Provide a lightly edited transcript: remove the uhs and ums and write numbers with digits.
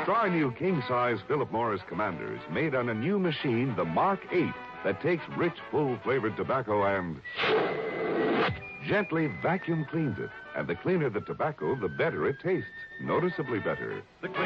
Try new king-size Philip Morris Commanders made on a new machine, the Mark 8, that takes rich, full-flavored tobacco and gently vacuum cleans it. And the cleaner the tobacco, the better it tastes. Noticeably better.